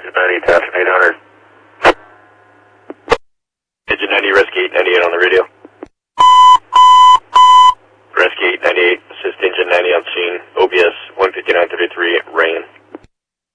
Engine 90, Attachment 800. Engine 90, Rescue 898 on the radio. Rescue 898, assist Engine 90 on scene, OBS 15933, rain.